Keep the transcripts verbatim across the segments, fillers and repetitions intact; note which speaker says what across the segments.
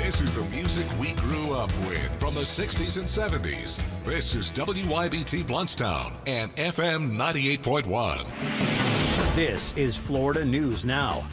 Speaker 1: This is the music we grew up with from the sixties and seventies. This is W Y B T Bluntstown and F M ninety-eight point one.
Speaker 2: This is Florida News Now.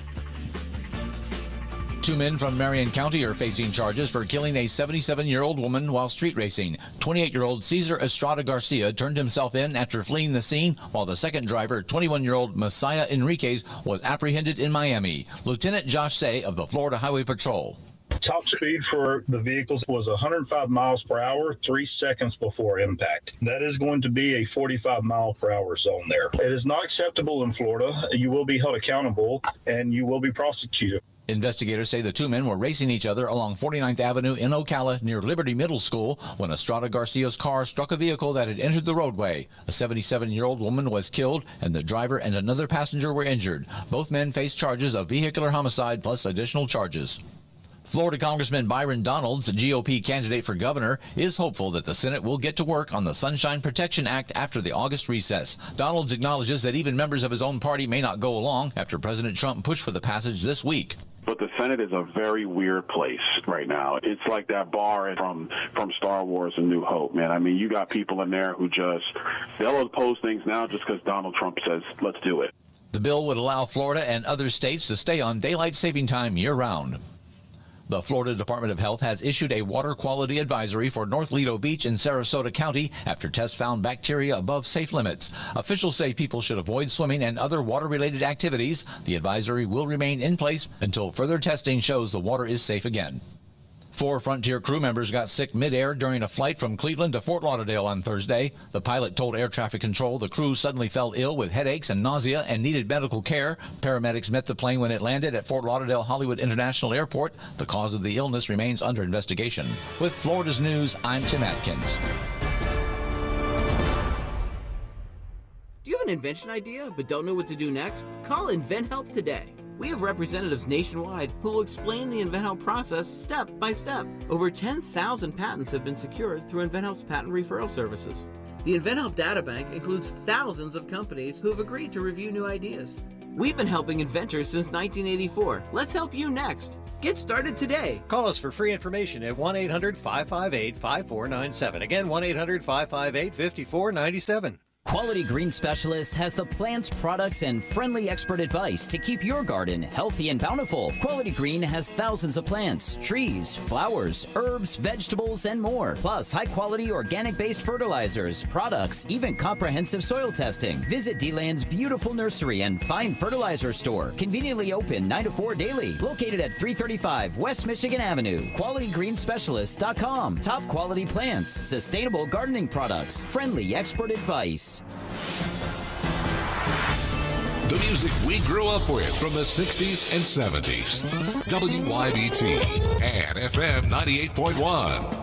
Speaker 3: Two men from Marion County are facing charges for killing a seventy-seven-year-old woman while street racing. twenty-eight-year-old Cesar Estrada Garcia turned himself in after fleeing the scene, while the second driver, twenty-one-year-old Messiah Enriquez, was apprehended in Miami. Lieutenant Josh Say of the Florida Highway Patrol.
Speaker 4: Top speed for the vehicles was one hundred five miles per hour, three seconds before impact. That is going to be a forty-five mile per hour zone there. It is not acceptable in Florida. You will be held accountable and you will be prosecuted.
Speaker 3: Investigators say the two men were racing each other along forty-ninth Avenue in Ocala near Liberty Middle School when Estrada Garcia's car struck a vehicle that had entered the roadway. A seventy-seven-year-old woman was killed and the driver and another passenger were injured. Both men face charges of vehicular homicide plus additional charges. Florida Congressman Byron Donalds, a G O P candidate for governor, is hopeful that the Senate will get to work on the Sunshine Protection Act after the August recess. Donalds acknowledges that even members of his own party may not go along after President Trump pushed for the passage this week.
Speaker 5: But the Senate is a very weird place right now. It's like that bar from, from Star Wars and New Hope, man. I mean, you got people in there who just, they'll oppose things now just because Donald Trump says, let's do it.
Speaker 3: The bill would allow Florida and other states to stay on daylight saving time year-round. The Florida Department of Health has issued a water quality advisory for North Lido Beach in Sarasota County after tests found bacteria above safe limits. Officials say people should avoid swimming and other water-related activities. The advisory will remain in place until further testing shows the water is safe again. Four Frontier crew members got sick midair during a flight from Cleveland to Fort Lauderdale on Thursday. The pilot told air traffic control the crew suddenly fell ill with headaches and nausea and needed medical care. Paramedics met the plane when it landed at Fort Lauderdale Hollywood International Airport. The cause of the illness remains under investigation. With Florida's News, I'm Tim Atkins.
Speaker 6: Do you have an invention idea but don't know what to do next? Call InventHelp today. We have representatives nationwide who will explain the InventHelp process step by step. Over ten thousand patents have been secured through InventHelp's patent referral services. The InventHelp databank includes thousands of companies who have agreed to review new ideas. We've been helping inventors since nineteen eighty-four. Let's help you next. Get started today.
Speaker 7: Call us for free information at one eight hundred five five eight five four nine seven. Again, one eight hundred five five eight five four nine seven.
Speaker 8: Quality Green Specialist has the plants, products, and friendly expert advice to keep your garden healthy and bountiful. Quality Green has thousands of plants, trees, flowers, herbs, vegetables, and more. Plus, high-quality organic-based fertilizers, products, even comprehensive soil testing. Visit D-Land's beautiful nursery and fine fertilizer store, conveniently open nine to four daily, located at three thirty-five West Michigan Avenue. quality green specialist dot com. Top quality plants, sustainable gardening products, friendly expert advice.
Speaker 1: The music we grew up with from the sixties and seventies. W Y B T and F M ninety-eight point one.